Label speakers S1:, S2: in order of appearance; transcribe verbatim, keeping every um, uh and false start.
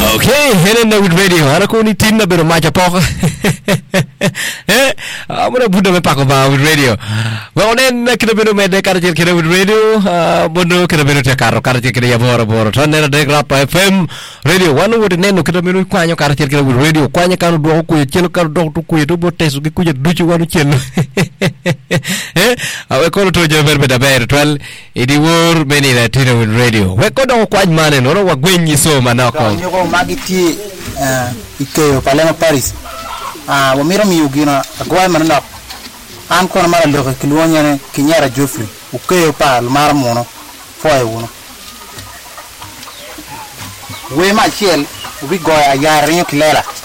S1: Okay, henen with radio. Ana ko ni tin na bero macha poko. Eh, amuna buda me pako ba with radio. Wa onen kina bero me de karatil kina with radio. Bono kina bero te karo karatil kina ya boro boro. Tanera de grapa F M radio. Wanu wote neno kina bero kwanyo karatil kina with radio. Kwanya kanu do ku chelo kanu do tu ku do bo tesu ki ku je duchu wanu chelo. Eh, awe ko to je verbe da ber twel idi wor meni na tina with radio. We ko do kwany mane no wa gwenyi so manako.
S2: Nyoko magiti eh ikeyo palema Paris. Ah, wamiro miyugina agwai manana. An ko na mara ndo kilwonya ne kinyara Joffrey. Ukeyo pa mara mono foe wono. We ma chiel ubi goya ya rinyo kilela.